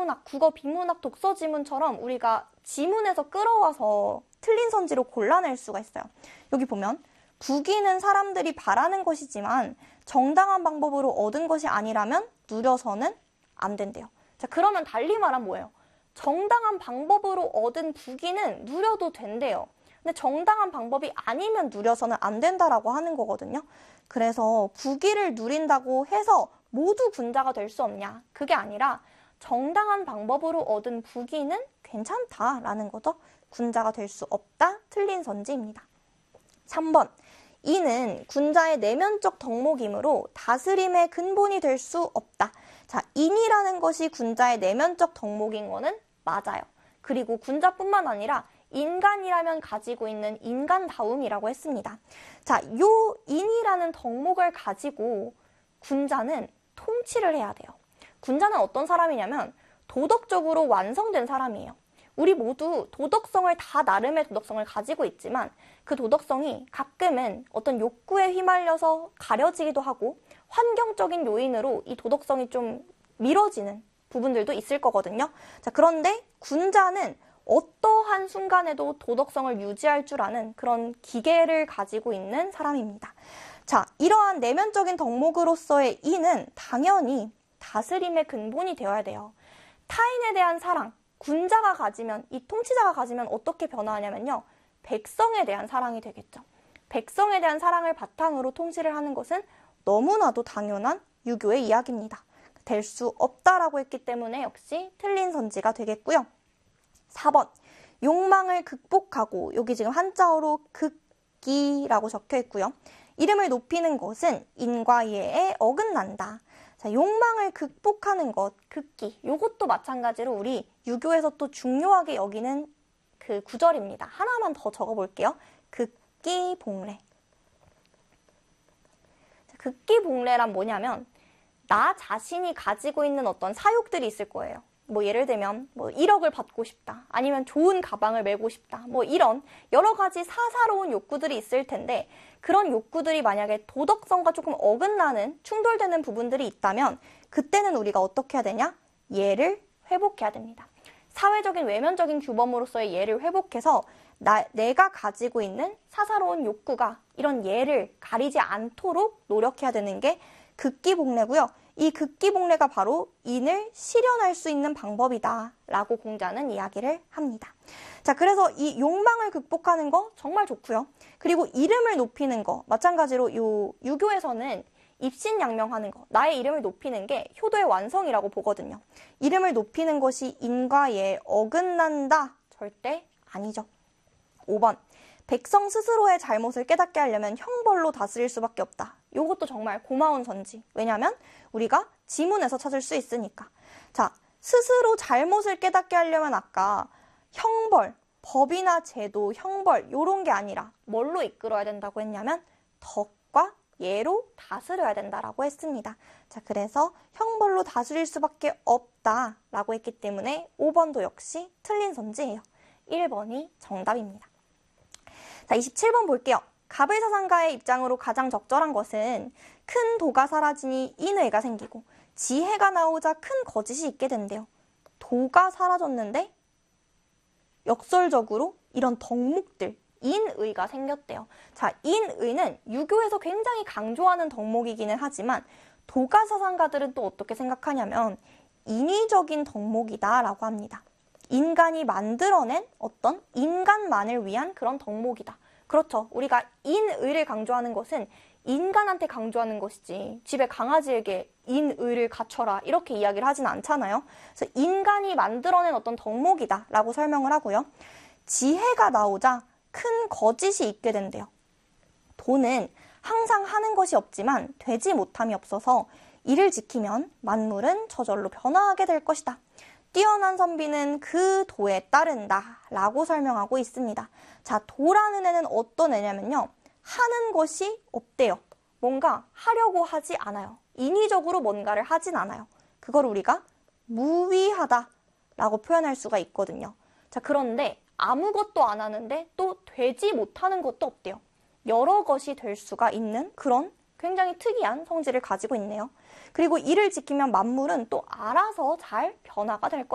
비문학, 국어 비문학 독서 지문처럼 우리가 지문에서 끌어와서 틀린 선지로 골라낼 수가 있어요. 여기 보면 부귀는 사람들이 바라는 것이지만 정당한 방법으로 얻은 것이 아니라면 누려서는 안 된대요. 자, 그러면 달리 말하면 뭐예요? 정당한 방법으로 얻은 부귀는 누려도 된대요. 근데 정당한 방법이 아니면 누려서는 안 된다라고 하는 거거든요. 그래서 부귀를 누린다고 해서 모두 군자가 될 수 없냐? 그게 아니라 정당한 방법으로 얻은 부귀는 괜찮다라는 거죠. 군자가 될 수 없다. 틀린 선지입니다. 3번. 이는 군자의 내면적 덕목이므로 다스림의 근본이 될 수 없다. 자, 인이라는 것이 군자의 내면적 덕목인 거는 맞아요. 그리고 군자뿐만 아니라 인간이라면 가지고 있는 인간다움이라고 했습니다. 자, 요 인이라는 덕목을 가지고 군자는 통치를 해야 돼요. 군자는 어떤 사람이냐면 도덕적으로 완성된 사람이에요. 우리 모두 도덕성을 다 나름의 도덕성을 가지고 있지만 그 도덕성이 가끔은 어떤 욕구에 휘말려서 가려지기도 하고 환경적인 요인으로 이 도덕성이 좀 미뤄지는 부분들도 있을 거거든요. 자, 그런데 군자는 어떠한 순간에도 도덕성을 유지할 줄 아는 그런 기계를 가지고 있는 사람입니다. 자, 이러한 내면적인 덕목으로서의 이는 당연히 다스림의 근본이 되어야 돼요. 타인에 대한 사랑, 군자가 가지면, 이 통치자가 가지면 어떻게 변화하냐면요. 백성에 대한 사랑이 되겠죠. 백성에 대한 사랑을 바탕으로 통치를 하는 것은 너무나도 당연한 유교의 이야기입니다. 될 수 없다라고 했기 때문에 역시 틀린 선지가 되겠고요. 4번. 욕망을 극복하고, 여기 지금 한자어로 극기라고 적혀 있고요. 이름을 높이는 것은 인과 예에 어긋난다. 자, 욕망을 극복하는 것, 극기. 요것도 마찬가지로 우리 유교에서 또 중요하게 여기는 그 구절입니다. 하나만 더 적어볼게요. 극기봉례. 극기봉례란 뭐냐면 나 자신이 가지고 있는 어떤 사욕들이 있을 거예요. 뭐 예를 들면 뭐 1억을 받고 싶다. 아니면 좋은 가방을 메고 싶다. 뭐 이런 여러 가지 사사로운 욕구들이 있을 텐데 그런 욕구들이 만약에 도덕성과 조금 어긋나는 충돌되는 부분들이 있다면 그때는 우리가 어떻게 해야 되냐? 예를 회복해야 됩니다. 사회적인 외면적인 규범으로서의 예를 회복해서 내가 가지고 있는 사사로운 욕구가 이런 예를 가리지 않도록 노력해야 되는 게 극기봉례고요. 이 극기봉례가 바로 인을 실현할 수 있는 방법이다 라고 공자는 이야기를 합니다. 자, 그래서 이 욕망을 극복하는 거 정말 좋고요. 그리고 이름을 높이는 거 마찬가지로 요 유교에서는 입신양명하는 거, 나의 이름을 높이는 게 효도의 완성이라고 보거든요. 이름을 높이는 것이 인과 예에 어긋난다? 절대 아니죠. 5번. 백성 스스로의 잘못을 깨닫게 하려면 형벌로 다스릴 수밖에 없다. 이것도 정말 고마운 선지. 왜냐하면 우리가 지문에서 찾을 수 있으니까. 자, 스스로 잘못을 깨닫게 하려면 아까 형벌, 법이나 제도, 형벌 이런 게 아니라 뭘로 이끌어야 된다고 했냐면 덕과 예로 다스려야 된다라고 했습니다. 자, 그래서 형벌로 다스릴 수밖에 없다라고 했기 때문에 5번도 역시 틀린 선지예요. 1번이 정답입니다. 자, 27번 볼게요. 갑의사상가의 입장으로 가장 적절한 것은 큰 도가 사라지니 인의가 생기고 지혜가 나오자 큰 거짓이 있게 된대요. 도가 사라졌는데 역설적으로 이런 덕목들, 인의가 생겼대요. 자, 인의는 유교에서 굉장히 강조하는 덕목이기는 하지만 도가사상가들은 또 어떻게 생각하냐면 인위적인 덕목이다라고 합니다. 인간이 만들어낸 어떤 인간만을 위한 그런 덕목이다. 그렇죠. 우리가 인의를 강조하는 것은 인간한테 강조하는 것이지 집에 강아지에게 인의를 갖춰라 이렇게 이야기를 하진 않잖아요. 그래서 인간이 만들어낸 어떤 덕목이다 라고 설명을 하고요. 지혜가 나오자 큰 거짓이 있게 된대요. 도는 항상 하는 것이 없지만 되지 못함이 없어서 이를 지키면 만물은 저절로 변화하게 될 것이다. 뛰어난 선비는 그 도에 따른다 라고 설명하고 있습니다. 자, 도라는 애는 어떤 애냐면요. 하는 것이 없대요. 뭔가 하려고 하지 않아요. 인위적으로 뭔가를 하진 않아요. 그걸 우리가 무위하다 라고 표현할 수가 있거든요. 자, 그런데 아무것도 안 하는데 또 되지 못하는 것도 없대요. 여러 것이 될 수가 있는 그런 굉장히 특이한 성질을 가지고 있네요. 그리고 이를 지키면 만물은 또 알아서 잘 변화가 될